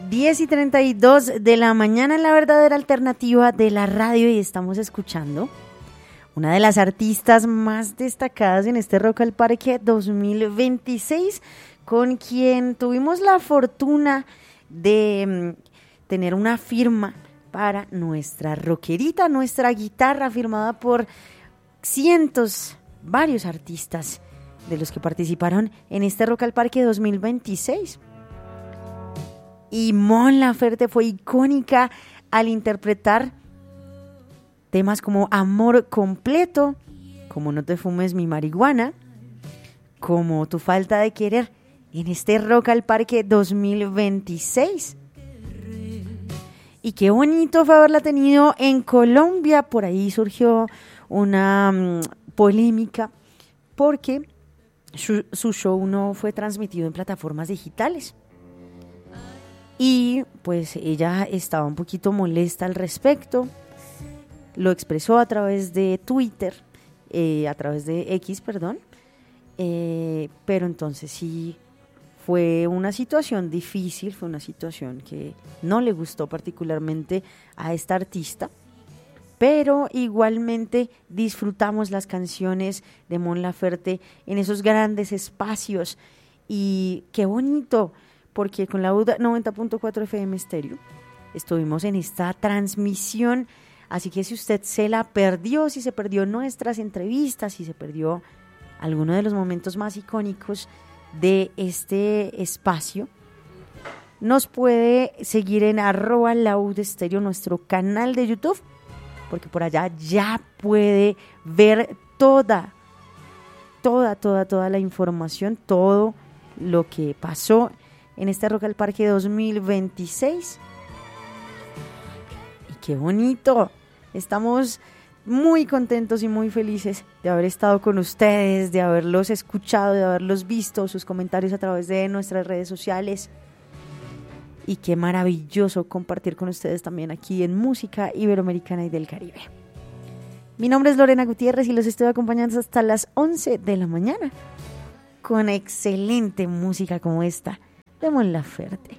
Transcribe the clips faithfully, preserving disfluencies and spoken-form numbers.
diez y treinta y dos de la mañana en la verdadera alternativa de la radio, y estamos escuchando una de las artistas más destacadas en este Rock al Parque dos mil veintiséis, con quien tuvimos la fortuna de um, tener una firma para nuestra rockerita, nuestra guitarra, firmada por cientos, varios artistas de los que participaron en este Rock al Parque dos mil veintiséis. Y Mon Laferte fue icónica al interpretar temas como Amor Completo, como No te fumes mi marihuana, como Tu falta de querer, en este Rock al Parque dos mil veintiséis. Y qué bonito fue haberla tenido en Colombia. Por ahí surgió una um, polémica porque su, su show no fue transmitido en plataformas digitales. Y pues ella estaba un poquito molesta al respecto, lo expresó a través de Twitter, eh, a través de X, perdón, eh, pero entonces sí fue una situación difícil, fue una situación que no le gustó particularmente a esta artista, pero igualmente disfrutamos las canciones de Mon Laferte en esos grandes espacios, y qué bonito, porque con la U D A noventa punto cuatro F M Stereo estuvimos en esta transmisión, así que si usted se la perdió, si se perdió nuestras entrevistas, si se perdió alguno de los momentos más icónicos de este espacio, nos puede seguir en arroba Laud Stereo, nuestro canal de YouTube, porque por allá ya puede ver toda, toda, toda, toda la información, todo lo que pasó en este Rock al Parque dos mil veintiséis. Y qué bonito, estamos muy contentos y muy felices de haber estado con ustedes, de haberlos escuchado, de haberlos visto, sus comentarios a través de nuestras redes sociales. Y qué maravilloso compartir con ustedes también aquí en Música Iberoamericana y del Caribe. Mi nombre es Lorena Gutiérrez y los estoy acompañando hasta las once de la mañana con excelente música como esta de Mon Laferte.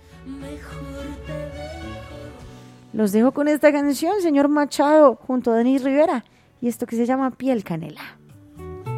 Los dejo con esta canción, señor Machado, junto a Denis Rivera, y esto que se llama Piel Canela.